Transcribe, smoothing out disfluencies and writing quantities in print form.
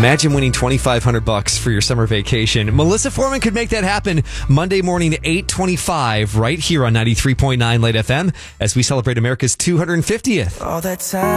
Imagine winning $2,500 for your summer vacation. Melissa Foreman could make that happen Monday morning at 8:25 right here on 93.9 Light FM as we celebrate America's 250th. All that time.